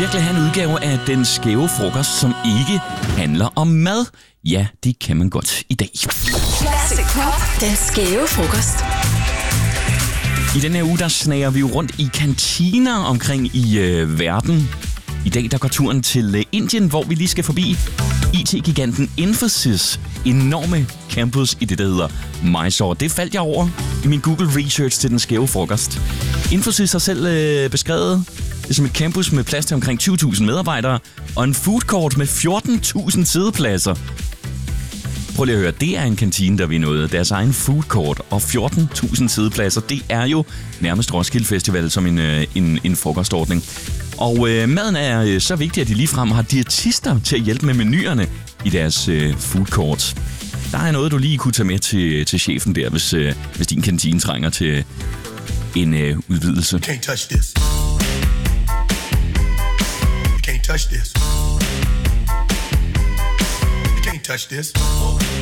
virkelig have en udgave af Den Skæve Frokost, som ikke handler om mad? Ja, det kan man godt i dag. Classic Pop. Den Skæve Frokost. I denne her uge, der snager vi jo rundt i kantiner omkring i verden. I dag, der går turen til Indien, hvor vi lige skal forbi IT-giganten Infosys enorme campus i det, der hedder Mysore. Det faldt jeg over i min Google Research til Den Skæve Frokost. Infosys har selv beskrevet det som et campus med plads til omkring 20.000 medarbejdere og en food court med 14.000 siddepladser. Prøv lige at høre, det er en kantine, der vi nåede. Deres egen food court og 14.000 siddepladser. Det er jo nærmest Roskilde Festival som en frokostordning. Og maden er så vigtig, at de ligefrem har diætister til at hjælpe med menuerne i deres food court. Der er noget, du lige kunne tage med til chefen der, hvis din kantine trænger til en udvidelse. You can't touch this. You can't touch this. You can't touch this.